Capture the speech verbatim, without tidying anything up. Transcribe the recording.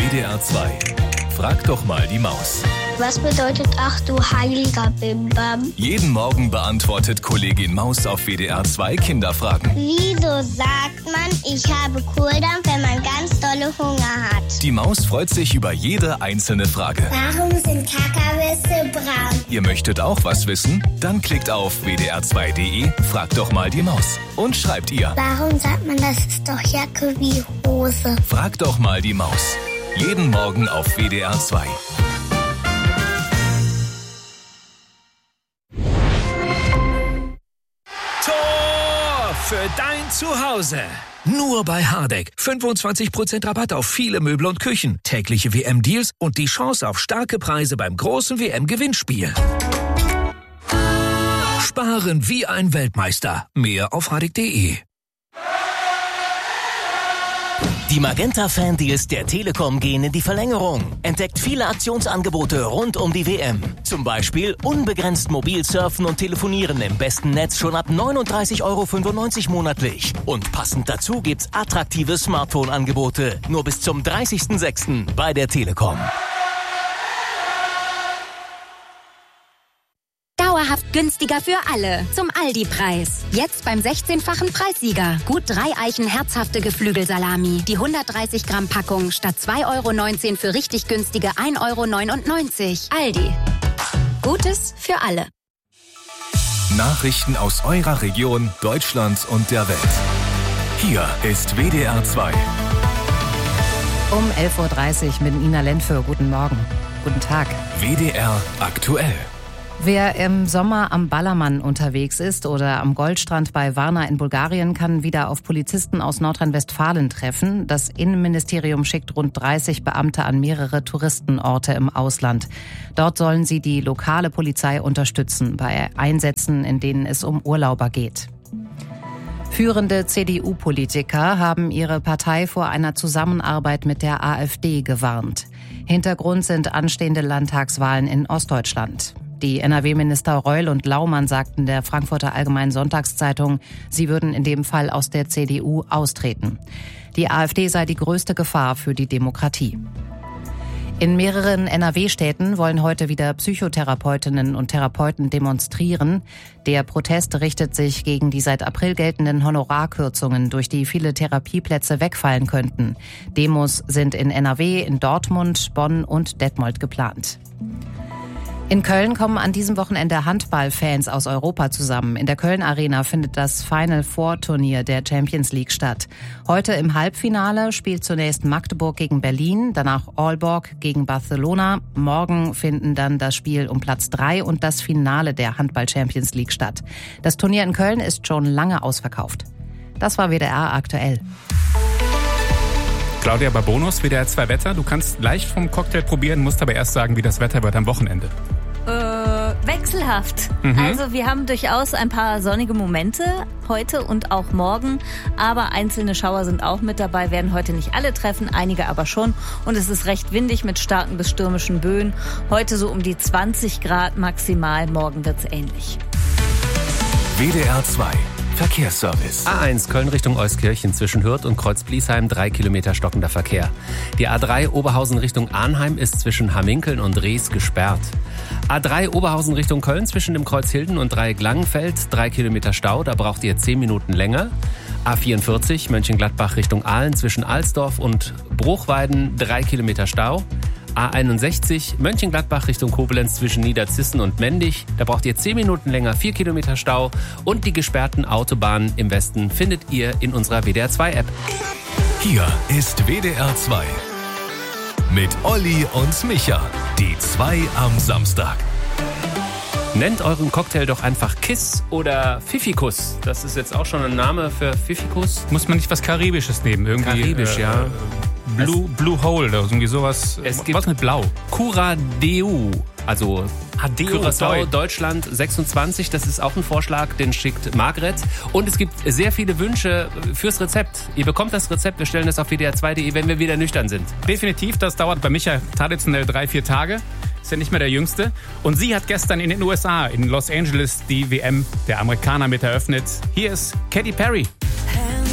W D R zwei. Frag doch mal die Maus. Was bedeutet ach du heiliger Bimbam? Jeden Morgen beantwortet Kollegin Maus auf W D R zwei Kinderfragen. Wieso sagt man, ich habe Kohldampf, wenn man ganz dolle Hunger hat? Die Maus freut sich über jede einzelne Frage. Warum sind Kakawisse braun? Ihr möchtet auch was wissen? Dann klickt auf w d r zwei punkt d e, fragt doch mal die Maus und schreibt ihr. Warum sagt man, das ist doch Jacke wie Hose? Fragt doch mal die Maus. Jeden Morgen auf W D R zwei. Tor für dein Zuhause. Nur bei Hardegg. fünfundzwanzig Prozent Rabatt auf viele Möbel und Küchen. Tägliche W M-Deals und die Chance auf starke Preise beim großen W M-Gewinnspiel. Sparen wie ein Weltmeister. Mehr auf hardegg punkt d e. Die Magenta-Fan-Deals der Telekom gehen in die Verlängerung. Entdeckt viele Aktionsangebote rund um die W M. Zum Beispiel unbegrenzt mobil surfen und telefonieren im besten Netz schon ab neununddreißig Euro fünfundneunzig monatlich. Und passend dazu gibt's attraktive Smartphone-Angebote. Nur bis zum dreißigsten sechsten bei der Telekom. Dauerhaft günstiger für alle. Zum Aldi-Preis. Jetzt beim sechzehnfachen Preissieger. Gut drei Eichen herzhafte Geflügelsalami. Die hundertdreißig Gramm Packung statt zwei Euro neunzehn für richtig günstige ein Euro neunundneunzig. Aldi. Gutes für alle. Nachrichten aus eurer Region, Deutschland und der Welt. Hier ist W D R zwei. Um elf Uhr dreißig mit Ina Lentfö. Guten Morgen. Guten Tag. W D R aktuell. Wer im Sommer am Ballermann unterwegs ist oder am Goldstrand bei Varna in Bulgarien, kann wieder auf Polizisten aus Nordrhein-Westfalen treffen. Das Innenministerium schickt rund dreißig Beamte an mehrere Touristenorte im Ausland. Dort sollen sie die lokale Polizei unterstützen bei Einsätzen, in denen es um Urlauber geht. Führende C D U-Politiker haben ihre Partei vor einer Zusammenarbeit mit der AfD gewarnt. Hintergrund sind anstehende Landtagswahlen in Ostdeutschland. Die N R W-Minister Reul und Laumann sagten der Frankfurter Allgemeinen Sonntagszeitung, sie würden in dem Fall aus der C D U austreten. Die AfD sei die größte Gefahr für die Demokratie. In mehreren N R W-Städten wollen heute wieder Psychotherapeutinnen und Therapeuten demonstrieren. Der Protest richtet sich gegen die seit April geltenden Honorarkürzungen, durch die viele Therapieplätze wegfallen könnten. Demos sind in N R W, in Dortmund, Bonn und Detmold geplant. In Köln kommen an diesem Wochenende Handballfans aus Europa zusammen. In der Köln Arena findet das Final Four Turnier der Champions League statt. Heute im Halbfinale spielt zunächst Magdeburg gegen Berlin, danach Aalborg gegen Barcelona. Morgen finden dann das Spiel um Platz drei und das Finale der Handball Champions League statt. Das Turnier in Köln ist schon lange ausverkauft. Das war W D R aktuell. Claudia Babonus, W D R zwei Wetter. Du kannst leicht vom Cocktail probieren, musst aber erst sagen, wie das Wetter wird am Wochenende. Äh, wechselhaft. Mhm. Also wir haben durchaus ein paar sonnige Momente heute und auch morgen, aber einzelne Schauer sind auch mit dabei, werden heute nicht alle treffen, einige aber schon. Und es ist recht windig mit starken bis stürmischen Böen. Heute so um die zwanzig Grad maximal, morgen wird's ähnlich. W D R zwei Verkehrsservice. A eins Köln Richtung Euskirchen zwischen Hürth und Kreuzbliesheim, drei Kilometer stockender Verkehr. Die A drei Oberhausen Richtung Arnheim ist zwischen Hamminkeln und Rees gesperrt. A drei Oberhausen Richtung Köln zwischen dem Kreuz Hilden und Dreieck-Langenfeld, drei Kilometer Stau, da braucht ihr zehn Minuten länger. A vierundvierzig Mönchengladbach Richtung Aalen zwischen Alsdorf und Bruchweiden, drei Kilometer Stau. A einundsechzig Mönchengladbach Richtung Koblenz zwischen Niederzissen und Mendig. Da braucht ihr zehn Minuten länger, vier Kilometer Stau. Und die gesperrten Autobahnen im Westen findet ihr in unserer W D R zwei App. Hier ist W D R zwei. Mit Olli und Micha. Die zwei am Samstag. Nennt euren Cocktail doch einfach Kiss oder Fifikus. Das ist jetzt auch schon ein Name für Fifikus. Muss man nicht was Karibisches nehmen? Irgendwie, Karibisch, äh, ja. Blue, Blue Hole oder irgendwie sowas. Es gibt was mit Blau? Curadeu, also Adeo, Curaçao, Deutschland sechsundzwanzig. Das ist auch ein Vorschlag, den schickt Margret. Und es gibt sehr viele Wünsche fürs Rezept. Ihr bekommt das Rezept, wir stellen das auf W D R zwei punkt de, wenn wir wieder nüchtern sind. Definitiv, das dauert bei Micha traditionell drei, vier Tage. Ist ja nicht mehr der Jüngste. Und sie hat gestern in den U S A, in Los Angeles, die W M der Amerikaner mit eröffnet. Hier ist Katy Perry.